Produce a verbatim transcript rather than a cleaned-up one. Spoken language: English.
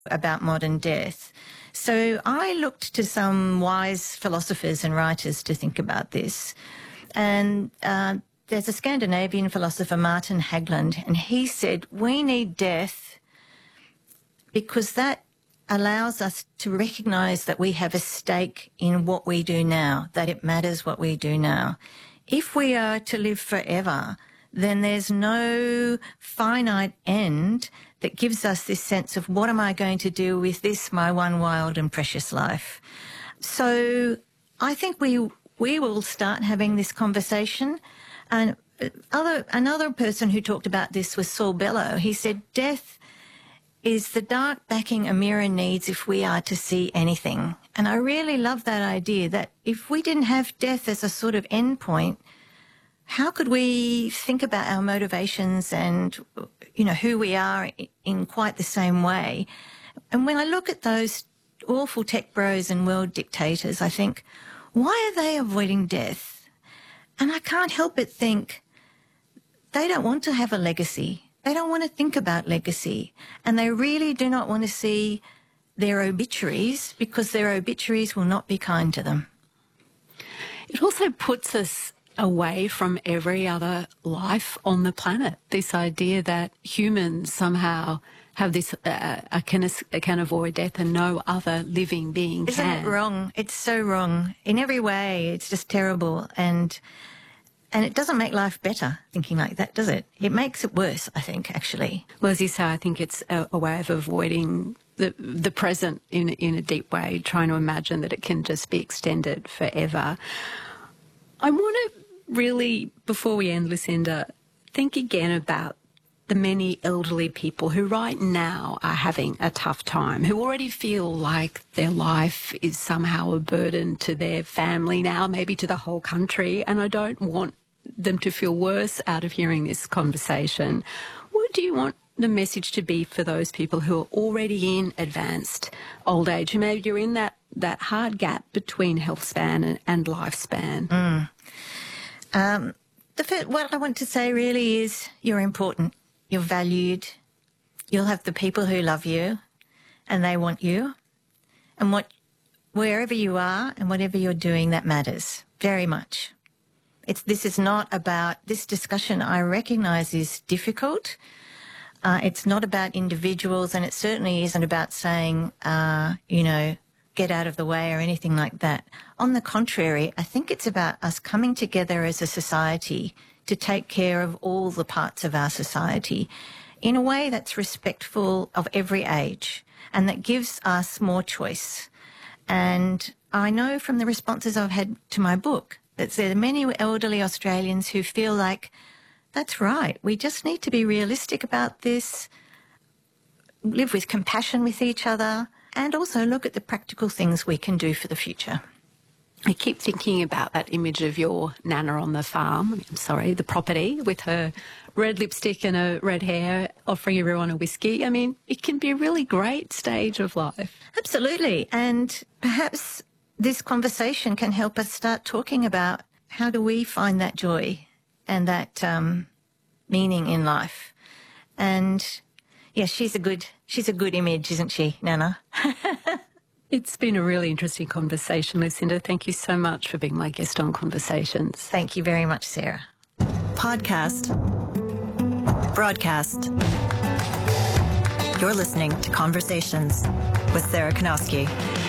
about modern death. So I looked to some wise philosophers and writers to think about this. And uh, there's a Scandinavian philosopher, Martin Hägglund, and he said, we need death because that allows us to recognise that we have a stake in what we do now, that it matters what we do now. If we are to live forever, then there's no finite end that gives us this sense of what am I going to do with this, my one wild and precious life. So I think we we will start having this conversation. And other another person who talked about this was Saul Bellow. He said, death is the dark backing a mirror needs if we are to see anything. And I really love that idea that if we didn't have death as a sort of end point, how could we think about our motivations and, you know, who we are in quite the same way? And when I look at those awful tech bros and world dictators, I think, why are they avoiding death? And I can't help but think they don't want to have a legacy. They don't want to think about legacy. And they really do not want to see their obituaries because their obituaries will not be kind to them. It also puts us away from every other life on the planet. This idea that humans somehow have this, uh, uh, can, uh, can avoid death and no other living being Isn't can. Isn't it wrong? It's so wrong. In every way, it's just terrible. And and it doesn't make life better thinking like that, does it? It makes it worse, I think, actually. Well, as you say, I think it's a, a way of avoiding the the present in, in a deep way, trying to imagine that it can just be extended forever. I want to really, before we end, Lucinda, think again about the many elderly people who right now are having a tough time, who already feel like their life is somehow a burden to their family now, maybe to the whole country, and I don't want them to feel worse out of hearing this conversation. What do you want the message to be for those people who are already in advanced old age, who maybe you're in that, that hard gap between health span and, and lifespan? Mm. Um, the first, what I want to say really is you're important, you're valued, you'll have the people who love you and they want you, and what, wherever you are and whatever you're doing, that matters very much. It's, this is not about, this discussion I recognise is difficult. Uh, it's not about individuals, and it certainly isn't about saying, uh, you know, get out of the way or anything like that. On the contrary, I think it's about us coming together as a society to take care of all the parts of our society in a way that's respectful of every age and that gives us more choice. And I know from the responses I've had to my book that there are many elderly Australians who feel like, that's right, we just need to be realistic about this, live with compassion with each other, and also look at the practical things we can do for the future. I keep thinking about that image of your Nana on the farm, I'm sorry, the property, with her red lipstick and her red hair, offering everyone a whiskey. I mean, it can be a really great stage of life. Absolutely. And perhaps this conversation can help us start talking about how do we find that joy and that um, meaning in life. And yeah, she's a good, she's a good image, isn't she, Nana? It's been a really interesting conversation, Lucinda. Thank you so much for being my guest on Conversations. Thank you very much, Sarah. Podcast. Broadcast. You're listening to Conversations with Sarah Kanowski.